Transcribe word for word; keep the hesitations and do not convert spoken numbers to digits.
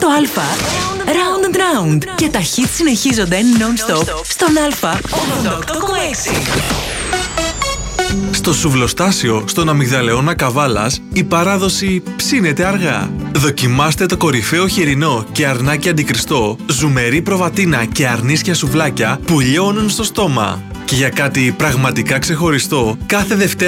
Α, Round and Round. Και τα hits συνεχίζονται non-stop στον Α, ογδόντα οκτώ κόμμα έξι. Στο σουβλοστάσιο στον Αμυγδαλαιώνα Καβάλας η παράδοση ψήνεται αργά. Δοκιμάστε το κορυφαίο χοιρινό και αρνάκι αντικριστό, ζουμερή προβατίνα και αρνίσια σουβλάκια που λιώνουν στο στόμα. Και για κάτι πραγματικά ξεχωριστό, κάθε Δευτέρα